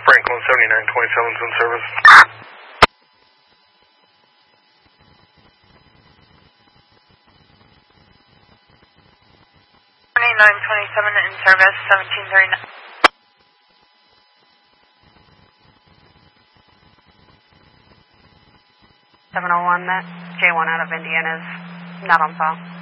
Franklin 7927's in service. 7927 in service, 1739. 701, that J1 out of Indiana is not on file.